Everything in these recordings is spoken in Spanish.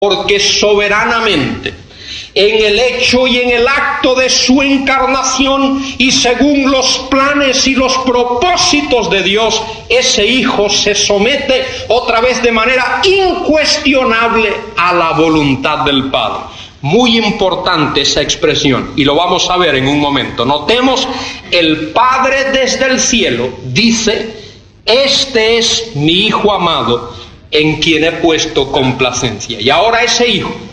porque soberanamente, en el hecho y en el acto de su encarnación y según los planes y los propósitos de Dios, ese Hijo se somete otra vez de manera incuestionable a la voluntad del Padre. Muy importante esa expresión, y lo vamos a ver en un momento. Notemos, el Padre desde el cielo dice: este es mi Hijo amado, en quien he puesto complacencia. Y ahora ese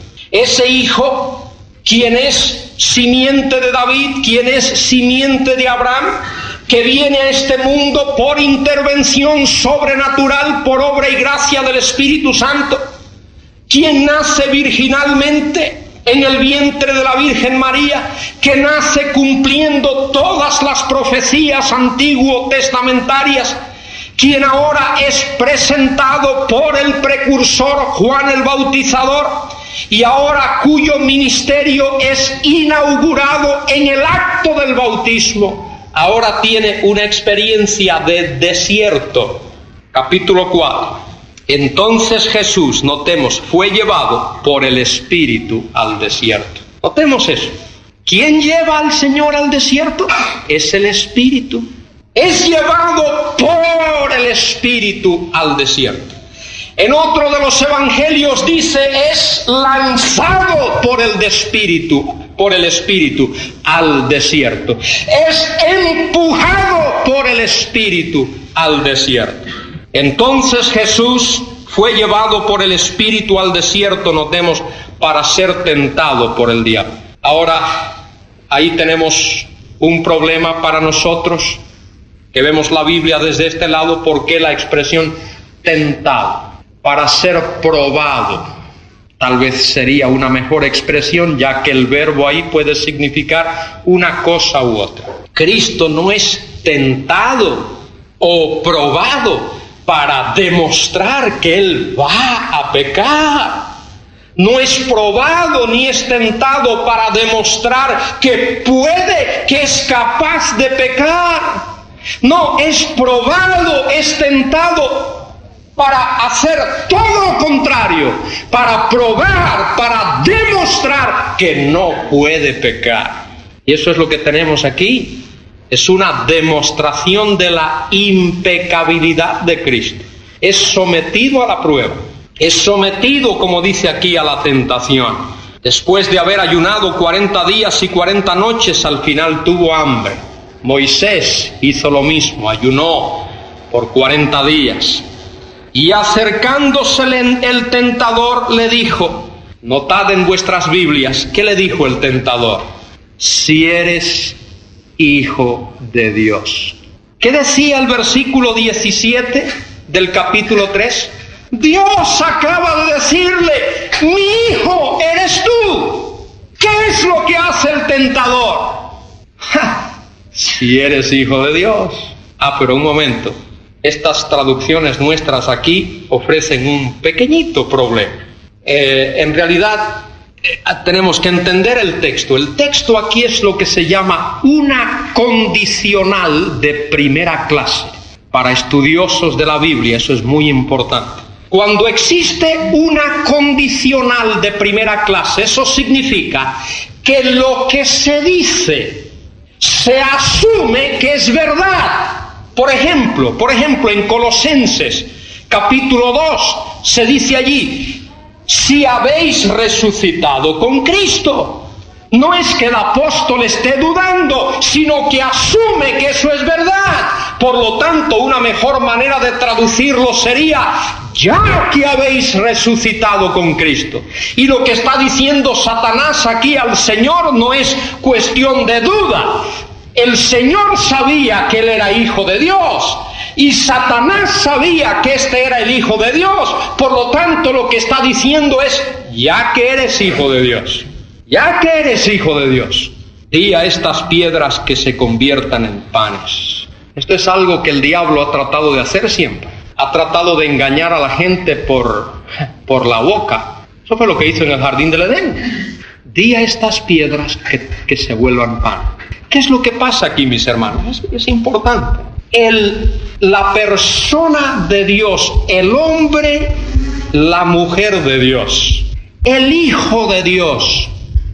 Hijo, quien es simiente de David, quien es simiente de Abraham, que viene a este mundo por intervención sobrenatural, por obra y gracia del Espíritu Santo, quien nace virginalmente en el vientre de la Virgen María, que nace cumpliendo todas las profecías antiguo-testamentarias, quien ahora es presentado por el precursor Juan el Bautizador, y ahora cuyo ministerio es inaugurado en el acto del bautismo, ahora tiene una experiencia de desierto. Capítulo 4. Entonces Jesús, notemos, fue llevado por el Espíritu al desierto. Notemos eso. ¿Quién lleva al Señor al desierto? Es el Espíritu. Es llevado por el Espíritu al desierto. En otro de los evangelios dice: es lanzado por el Espíritu al desierto. Es empujado por el Espíritu al desierto. Entonces Jesús fue llevado por el Espíritu al desierto, notemos, para ser tentado por el diablo. Ahora, ahí tenemos un problema para nosotros, que vemos la Biblia desde este lado. ¿Por qué la expresión tentado? Para ser probado. Tal vez sería una mejor expresión, ya que el verbo ahí puede significar una cosa u otra. Cristo no es tentado o probado para demostrar que Él va a pecar. No es probado ni es tentado para demostrar que puede, que es capaz de pecar. No, es probado, es tentado para hacer todo lo contrario, para probar, para demostrar que no puede pecar. Y eso es lo que tenemos aquí. Es una demostración de la impecabilidad de Cristo. Es sometido a la prueba. Es sometido, como dice aquí, a la tentación. Después de haber ayunado 40 días y 40 noches, al final tuvo hambre. Moisés hizo lo mismo, ayunó por 40 días. Y acercándosele el tentador le dijo, notad en vuestras Biblias, ¿qué le dijo el tentador? Si eres Hijo de Dios. ¿Qué decía el versículo 17 del capítulo 3? Dios acaba de decirle, mi hijo eres tú. ¿Qué es lo que hace el tentador? Si eres hijo de Dios. Pero un momento. Estas traducciones nuestras aquí ofrecen un pequeñito problema. En realidad tenemos que entender el texto. El texto aquí es lo que se llama una condicional de primera clase. Para estudiosos de la Biblia eso es muy importante. Cuando existe una condicional de primera clase, eso significa que lo que se dice se asume que es verdad. Por ejemplo, en Colosenses, capítulo 2, se dice allí, si habéis resucitado con Cristo. No es que el apóstol esté dudando, sino que asume que eso es verdad. Por lo tanto, una mejor manera de traducirlo sería, ya que habéis resucitado con Cristo. Y lo que está diciendo Satanás aquí al Señor no es cuestión de duda. El Señor sabía que Él era Hijo de Dios. Y Satanás sabía que este era el Hijo de Dios. Por lo tanto, lo que está diciendo es, ya que eres Hijo de Dios. Ya que eres Hijo de Dios, di a estas piedras que se conviertan en panes. Esto es algo que el diablo ha tratado de hacer siempre. Ha tratado de engañar a la gente por la boca. Eso fue lo que hizo en el jardín del Edén. Di a estas piedras que se vuelvan pan. ¿Qué es lo que pasa aquí, mis hermanos? Es importante. La persona de Dios, el hombre, la mujer de Dios, El Hijo de Dios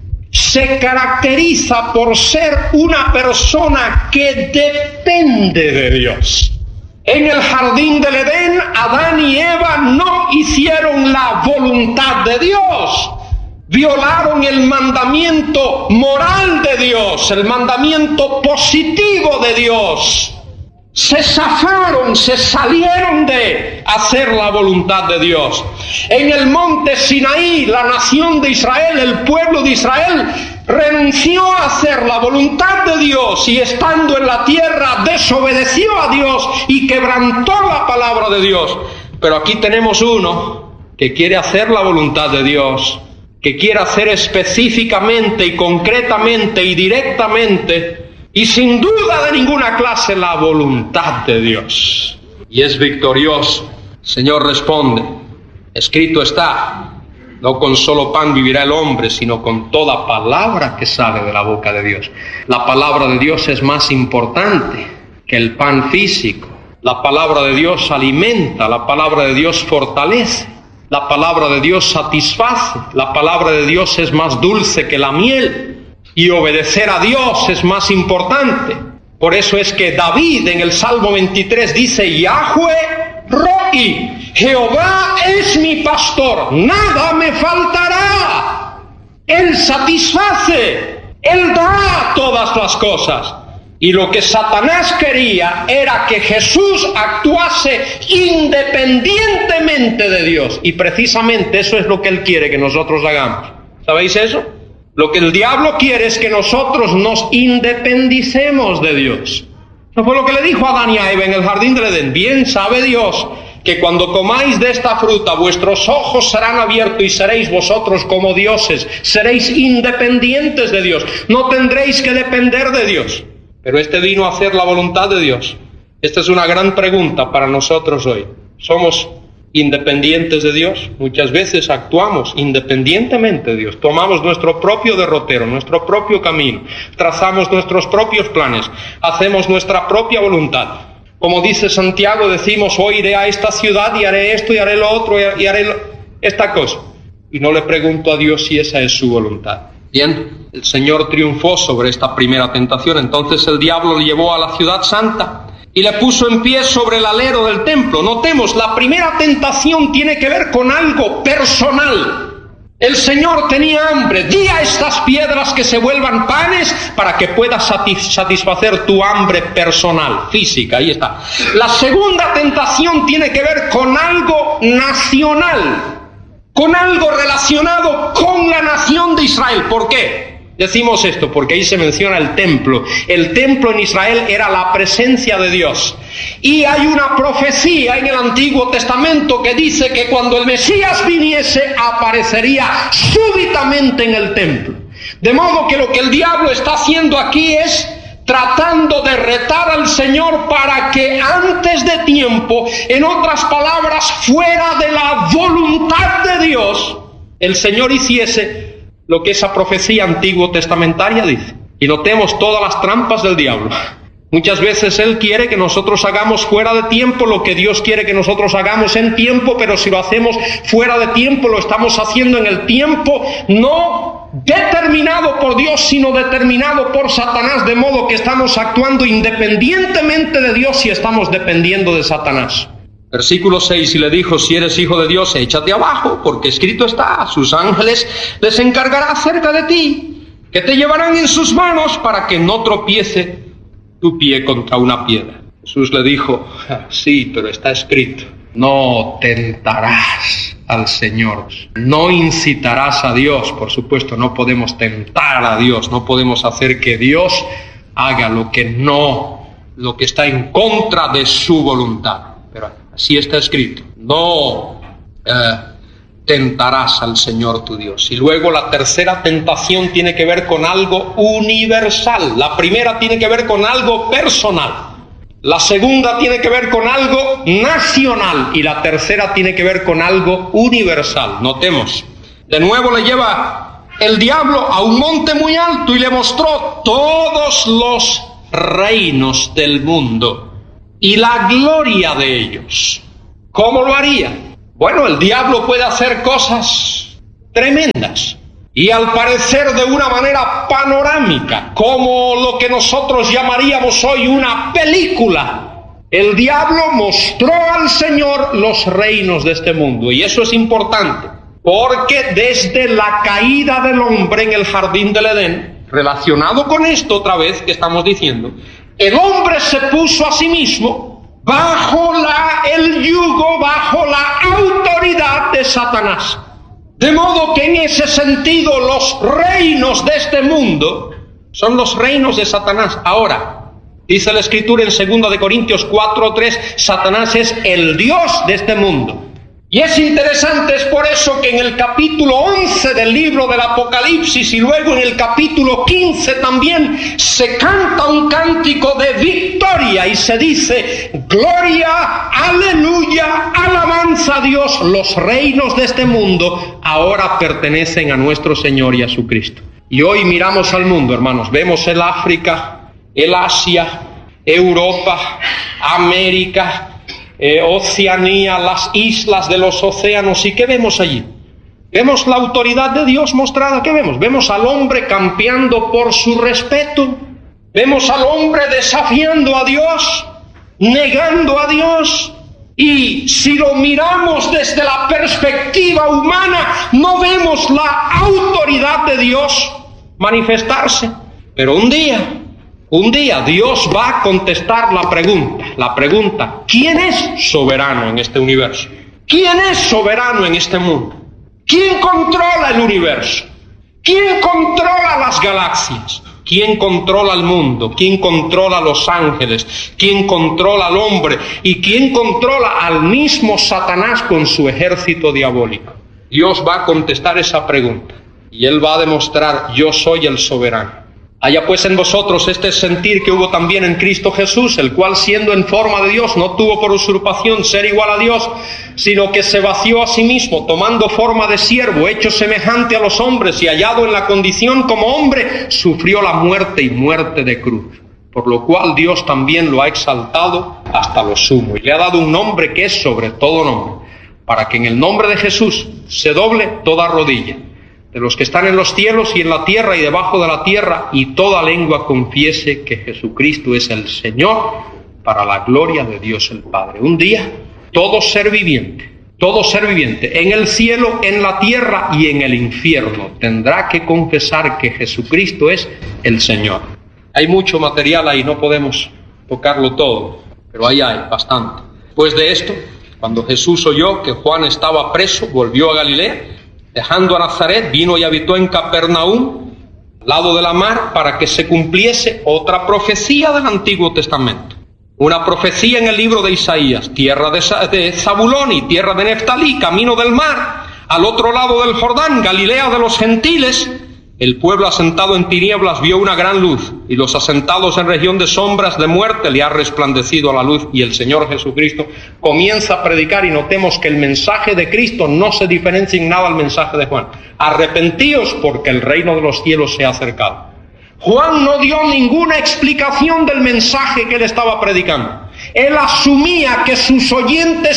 se caracteriza por ser una persona que depende de Dios. En el jardín del Edén, Adán y Eva no hicieron la voluntad de Dios. Violaron el mandamiento moral de Dios, el mandamiento positivo de Dios. Se zafaron, se salieron de hacer la voluntad de Dios. En el monte Sinaí, la nación de Israel, el pueblo de Israel, renunció a hacer la voluntad de Dios y estando en la tierra desobedeció a Dios y quebrantó la palabra de Dios. Pero aquí tenemos uno que quiere hacer la voluntad de Dios, que quiere hacer específicamente y concretamente y directamente y sin duda de ninguna clase la voluntad de Dios. Y es victorioso. El Señor responde, escrito está, no con solo pan vivirá el hombre, sino con toda palabra que sale de la boca de Dios. La palabra de Dios es más importante que el pan físico. La palabra de Dios alimenta, la palabra de Dios fortalece, la palabra de Dios satisface, la palabra de Dios es más dulce que la miel. Y obedecer a Dios es más importante. Por eso es que David en el Salmo 23 dice, Yahweh Ro'i, Jehová es mi pastor, nada me faltará. Él satisface, Él da todas las cosas. Y lo que Satanás quería era que Jesús actuase independientemente de Dios. Y precisamente eso es lo que Él quiere que nosotros hagamos. ¿Sabéis eso? Lo que el diablo quiere es que nosotros nos independicemos de Dios. Eso fue lo que le dijo a Adán y a Eva en el jardín del Edén. Bien sabe Dios que cuando comáis de esta fruta vuestros ojos serán abiertos y seréis vosotros como dioses. Seréis independientes de Dios. No tendréis que depender de Dios. Pero este vino a hacer la voluntad de Dios. Esta es una gran pregunta para nosotros hoy. ¿Somos independientes de Dios? Muchas veces actuamos independientemente de Dios. Tomamos nuestro propio derrotero, nuestro propio camino. Trazamos nuestros propios planes. Hacemos nuestra propia voluntad. Como dice Santiago, decimos, hoy iré a esta ciudad y haré esto y haré lo otro y haré esta cosa. Y no le pregunto a Dios si esa es su voluntad. Bien, el Señor triunfó sobre esta primera tentación. Entonces el diablo le llevó a la ciudad santa y le puso en pie sobre el alero del templo. Notemos, la primera tentación tiene que ver con algo personal. El Señor tenía hambre. Di a estas piedras que se vuelvan panes para que puedas satisfacer tu hambre personal, física. Ahí está. La segunda tentación tiene que ver con algo nacional, con algo relacionado con la nación de Israel. ¿Por qué? Decimos esto porque ahí se menciona el templo. El templo en Israel era la presencia de Dios. Y hay una profecía en el Antiguo Testamento que dice que cuando el Mesías viniese aparecería súbitamente en el templo. De modo que lo que el diablo está haciendo aquí es tratando de retar al Señor para que antes de tiempo, en otras palabras, fuera de la voluntad de Dios, el Señor hiciese lo que esa profecía antiguo testamentaria dice. Y notemos todas las trampas del diablo. Muchas veces él quiere que nosotros hagamos fuera de tiempo lo que Dios quiere que nosotros hagamos en tiempo, pero si lo hacemos fuera de tiempo, lo estamos haciendo en el tiempo no determinado por Dios, sino determinado por Satanás, de modo que estamos actuando independientemente de Dios y estamos dependiendo de Satanás. Versículo 6, y le dijo, si eres hijo de Dios, échate abajo, porque escrito está, a sus ángeles les encargará acerca de ti, que te llevarán en sus manos para que no tropiece tu pie contra una piedra. Jesús le dijo, sí, pero está escrito, no tentarás al Señor, no incitarás a Dios. Por supuesto, no podemos tentar a Dios, no podemos hacer que Dios haga lo que está en contra de su voluntad. Pero así está escrito, no tentarás al Señor tu Dios. Y luego la tercera tentación tiene que ver con algo universal. La primera tiene que ver con algo personal. La segunda tiene que ver con algo nacional. Y la tercera tiene que ver con algo universal. Notemos, de nuevo le lleva el diablo a un monte muy alto y le mostró todos los reinos del mundo y la gloria de ellos. ¿Cómo lo haría? Bueno, el diablo puede hacer cosas tremendas. Y al parecer de una manera panorámica, como lo que nosotros llamaríamos hoy una película. El diablo mostró al Señor los reinos de este mundo. Y eso es importante, porque desde la caída del hombre en el jardín del Edén, relacionado con esto otra vez que estamos diciendo, el hombre se puso a sí mismo bajo el yugo, bajo la autoridad de Satanás. De modo que en ese sentido los reinos de este mundo son los reinos de Satanás. Ahora, dice la Escritura en 2 Corintios 4:3, Satanás es el Dios de este mundo. Y es interesante, es por eso que en el capítulo 11 del libro del Apocalipsis y luego en el capítulo 15 también se canta un cántico de victoria y se dice: gloria, aleluya, alabanza a Dios, los reinos de este mundo ahora pertenecen a nuestro Señor y a su Cristo. Y hoy miramos al mundo, hermanos, vemos el África, el Asia, Europa, América, Oceanía, las islas de los océanos. ¿Y qué vemos allí? Vemos la autoridad de Dios mostrada. ¿Qué vemos? Vemos al hombre campeando por su respeto. Vemos al hombre desafiando a Dios, negando a Dios. Y si lo miramos desde la perspectiva humana, no vemos la autoridad de Dios manifestarse. Pero un día Dios va a contestar la pregunta, ¿quién es soberano en este universo? ¿Quién es soberano en este mundo? ¿Quién controla el universo? ¿Quién controla las galaxias? ¿Quién controla el mundo? ¿Quién controla los ángeles? ¿Quién controla al hombre? ¿Y quién controla al mismo Satanás con su ejército diabólico? Dios va a contestar esa pregunta y Él va a demostrar: yo soy el soberano. Haya pues en vosotros este sentir que hubo también en Cristo Jesús, el cual siendo en forma de Dios no tuvo por usurpación ser igual a Dios, sino que se vació a sí mismo, tomando forma de siervo, hecho semejante a los hombres y hallado en la condición como hombre, sufrió la muerte y muerte de cruz. Por lo cual Dios también lo ha exaltado hasta lo sumo y le ha dado un nombre que es sobre todo nombre, para que en el nombre de Jesús se doble toda rodilla, de los que están en los cielos y en la tierra y debajo de la tierra, y toda lengua confiese que Jesucristo es el Señor, para la gloria de Dios el Padre. Un día, todo ser viviente, en el cielo, en la tierra y en el infierno, tendrá que confesar que Jesucristo es el Señor. Hay mucho material ahí, no podemos tocarlo todo, pero ahí hay bastante. Después de esto, cuando Jesús oyó que Juan estaba preso, volvió a Galilea. Dejando a Nazaret, vino y habitó en Capernaum, al lado de la mar, para que se cumpliese otra profecía del Antiguo Testamento. Una profecía en el libro de Isaías: tierra de Zabulón y tierra de Neftalí, camino del mar, al otro lado del Jordán, Galilea de los gentiles. El pueblo asentado en tinieblas vio una gran luz, y los asentados en región de sombras de muerte le ha resplandecido la luz. Y el Señor Jesucristo comienza a predicar, y notemos que el mensaje de Cristo no se diferencia en nada al mensaje de Juan. Arrepentíos porque el reino de los cielos se ha acercado. Juan no dio ninguna explicación del mensaje que él estaba predicando. Él asumía que sus oyentes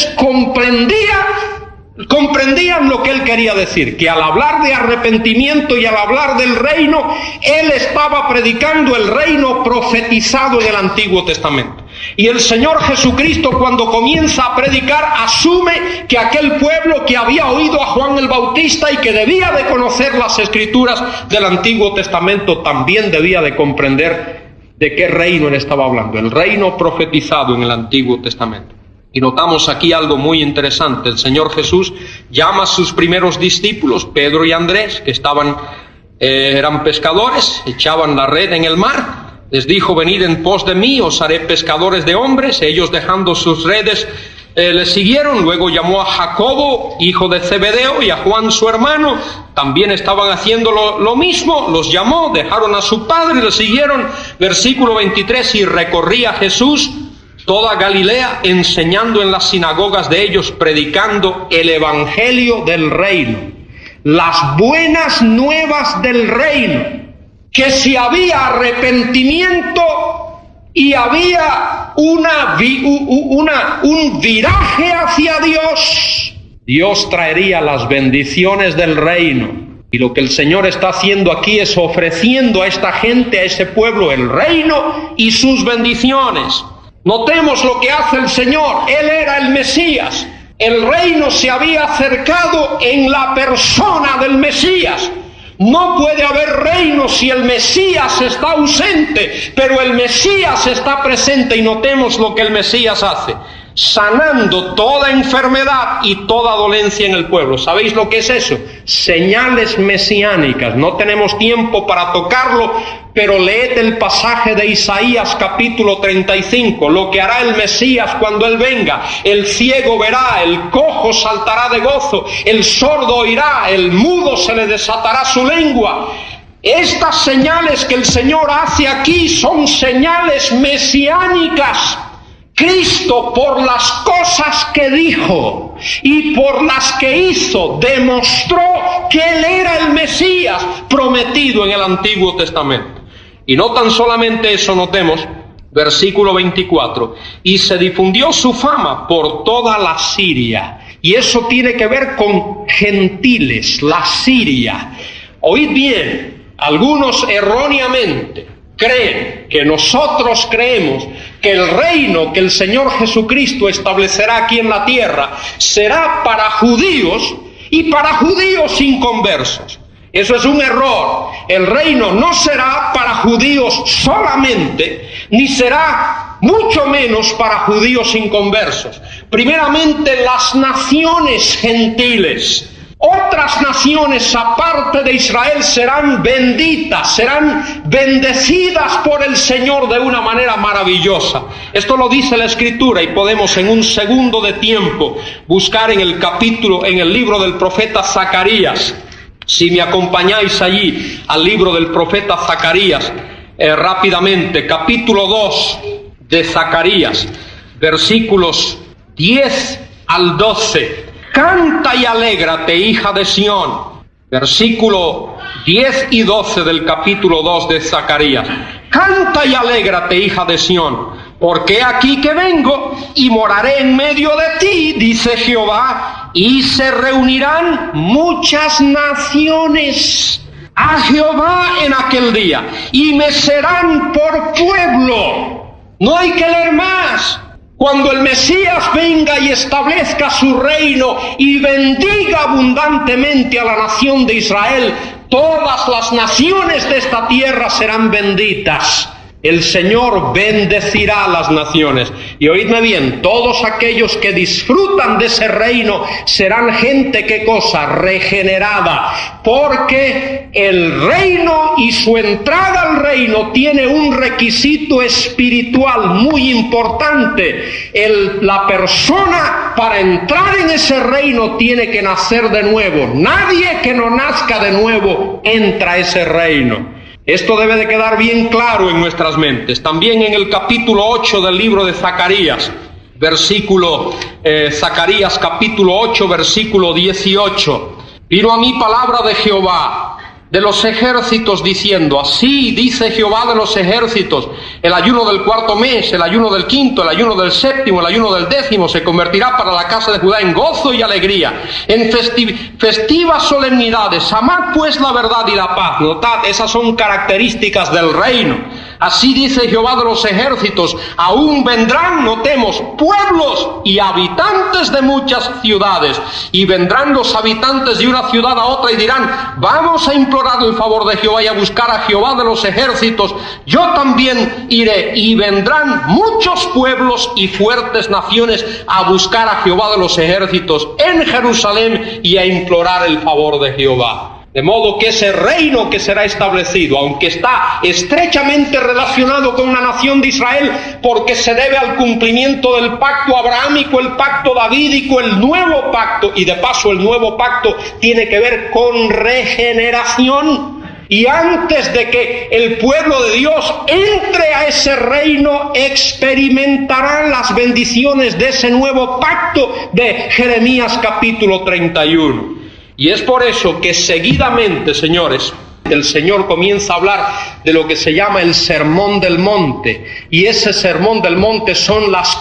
comprendían lo que él quería decir, que al hablar de arrepentimiento y al hablar del reino, él estaba predicando el reino profetizado en el Antiguo Testamento. Y el Señor Jesucristo, cuando comienza a predicar, asume que aquel pueblo que había oído a Juan el Bautista y que debía de conocer las Escrituras del Antiguo Testamento, también debía de comprender de qué reino él estaba hablando, el reino profetizado en el Antiguo Testamento. Y notamos aquí algo muy interesante. El Señor Jesús llama a sus primeros discípulos, Pedro y Andrés, que eran pescadores, echaban la red en el mar. Les dijo: venid en pos de mí, os haré pescadores de hombres. Ellos, dejando sus redes, le siguieron. Luego llamó a Jacobo, hijo de Zebedeo, y a Juan su hermano. También estaban haciendo lo mismo. Los llamó, dejaron a su padre y le siguieron. Versículo 23, y recorría Jesús toda Galilea, enseñando en las sinagogas de ellos, predicando el evangelio del reino, las buenas nuevas del reino, que si había arrepentimiento y había un viraje hacia Dios, Dios traería las bendiciones del reino. Y lo que el Señor está haciendo aquí es ofreciendo a esta gente, a ese pueblo, el reino y sus bendiciones. Notemos lo que hace el Señor. Él era el Mesías. El reino se había acercado en la persona del Mesías. No puede haber reino si el Mesías está ausente, pero el Mesías está presente, y notemos lo que el Mesías hace: sanando toda enfermedad y toda dolencia en el pueblo. ¿Sabéis lo que es eso? Señales mesiánicas. No tenemos tiempo para tocarlo, pero leed el pasaje de Isaías capítulo 35, lo que hará el Mesías cuando Él venga. El ciego verá, el cojo saltará de gozo, el sordo oirá, el mudo se le desatará su lengua. Estas señales que el Señor hace aquí son señales mesiánicas. Cristo, por las cosas que dijo y por las que hizo, demostró que Él era el Mesías prometido en el Antiguo Testamento. Y no tan solamente eso, notemos, versículo 24, y se difundió su fama por toda la Siria. Y eso tiene que ver con gentiles, la Siria. Oíd bien, algunos erróneamente creen que nosotros creemos que el reino que el Señor Jesucristo establecerá aquí en la tierra será para judíos y para judíos inconversos. Eso es un error. El reino no será para judíos solamente, ni será mucho menos para judíos inconversos. Primeramente, las naciones gentiles. Otras naciones aparte de Israel serán benditas, serán bendecidas por el Señor de una manera maravillosa. Esto lo dice la Escritura, y podemos en un segundo de tiempo buscar en el libro del profeta Zacarías. Si me acompañáis allí al libro del profeta Zacarías, rápidamente, capítulo 2 de Zacarías, versículos 10 al 12. Canta y alégrate, hija de Sión. Versículo 10 y 12 del capítulo 2 de Zacarías. Canta y alégrate, hija de Sión, porque aquí que vengo y moraré en medio de ti, dice Jehová, y se reunirán muchas naciones a Jehová en aquel día, y me serán por pueblo. No hay que leer más. Cuando el Mesías venga y establezca su reino y bendiga abundantemente a la nación de Israel, todas las naciones de esta tierra serán benditas. El Señor bendecirá a las naciones. Y oídme bien, todos aquellos que disfrutan de ese reino serán gente, ¿qué cosa? Regenerada. Porque el reino y su entrada al reino tiene un requisito espiritual muy importante. La persona para entrar en ese reino tiene que nacer de nuevo. Nadie que no nazca de nuevo entra a ese reino. Esto debe de quedar bien claro en nuestras mentes. También en el capítulo 8 del libro de Zacarías, Zacarías capítulo 8, versículo 18. Vino a mí palabra de Jehová de los ejércitos diciendo, así dice Jehová de los ejércitos, el ayuno del cuarto mes, el ayuno del quinto, el ayuno del séptimo, el ayuno del décimo se convertirá para la casa de Judá en gozo y alegría, en festivas solemnidades. Amad pues la verdad y la paz. Notad, esas son características del reino. Así dice Jehová de los ejércitos, aún vendrán, notemos, pueblos y habitantes de muchas ciudades, y vendrán los habitantes de una ciudad a otra y dirán, vamos a implorar el favor de Jehová y a buscar a Jehová de los ejércitos. Yo también iré, y vendrán muchos pueblos y fuertes naciones a buscar a Jehová de los ejércitos en Jerusalén y a implorar el favor de Jehová. De modo que ese reino que será establecido, aunque está estrechamente relacionado con la nación de Israel, porque se debe al cumplimiento del pacto abrahámico, el pacto davídico, el nuevo pacto, y de paso el nuevo pacto tiene que ver con regeneración. Y antes de que el pueblo de Dios entre a ese reino, experimentarán las bendiciones de ese nuevo pacto de Jeremías capítulo 31. Y es por eso que seguidamente, señores, el Señor comienza a hablar de lo que se llama el Sermón del Monte. Y ese Sermón del Monte son las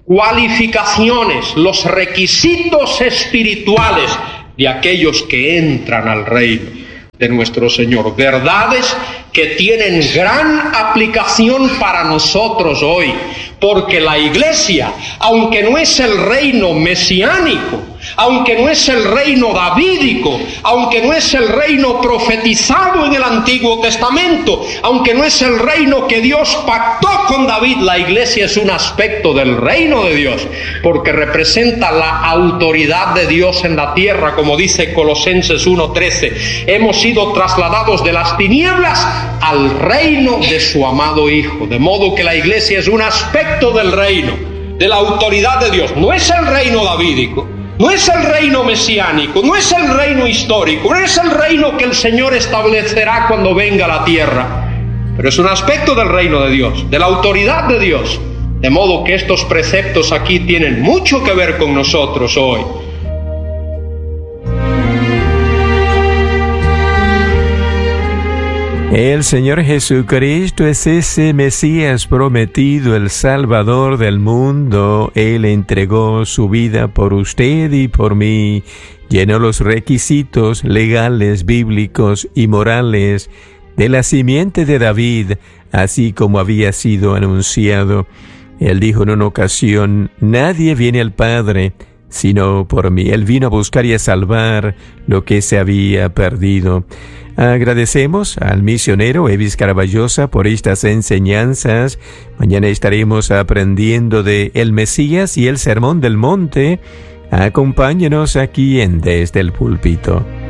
cualificaciones, los requisitos espirituales de aquellos que entran al reino de nuestro Señor. Verdades que tienen gran aplicación para nosotros hoy, porque la iglesia, aunque no es el reino mesiánico, aunque no es el reino davídico, aunque no es el reino profetizado en el Antiguo Testamento, aunque no es el reino que Dios pactó con David, la iglesia es un aspecto del reino de Dios, porque representa la autoridad de Dios en la tierra, como dice Colosenses 1:13. Hemos sido trasladados de las tinieblas al reino de su amado Hijo, de modo que la iglesia es un aspecto del reino, de la autoridad de Dios. No es el reino davídico, no es el reino mesiánico, no es el reino histórico, no es el reino que el Señor establecerá cuando venga a la tierra, pero es un aspecto del reino de Dios, de la autoridad de Dios, de modo que estos preceptos aquí tienen mucho que ver con nosotros hoy. El Señor Jesucristo es ese Mesías prometido, el Salvador del mundo. Él entregó su vida por usted y por mí. Llenó los requisitos legales, bíblicos y morales de la simiente de David, así como había sido anunciado. Él dijo en una ocasión: nadie viene al Padre sino por mí. Él vino a buscar y a salvar lo que se había perdido. Agradecemos al misionero Evis Caraballosa por estas enseñanzas. Mañana estaremos aprendiendo de el Mesías y el Sermón del Monte. Acompáñenos aquí en Desde el Púlpito.